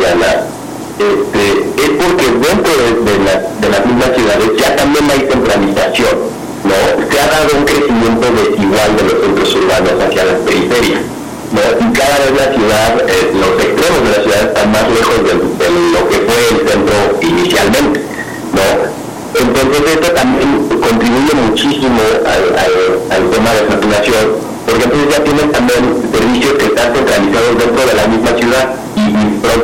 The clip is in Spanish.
Mariana, es porque dentro de las mismas ciudades ya también hay centralización, ¿no? Se ha dado un crecimiento desigual de los centros urbanos hacia las periferias, ¿no? Y cada vez la ciudad, los extremos de la ciudad están más lejos de lo que fue el centro inicialmente, ¿no? Entonces esto también contribuye muchísimo al tema de saturación, porque entonces ya tienes también servicios que están centralizados dentro de la misma ciudad y